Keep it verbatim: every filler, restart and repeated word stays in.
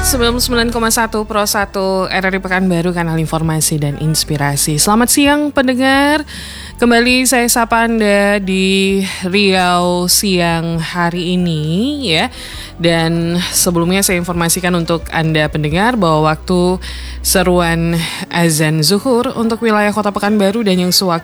sembilan puluh sembilan koma satu Pro satu R R I Pekanbaru, kanal informasi dan inspirasi. Selamat siang pendengar. Kembali saya sapa Anda di Riau siang hari ini ya. Dan sebelumnya saya informasikan untuk Anda pendengar bahwa waktu seruan azan zuhur untuk wilayah Kota Pekanbaru dan yang sewaktu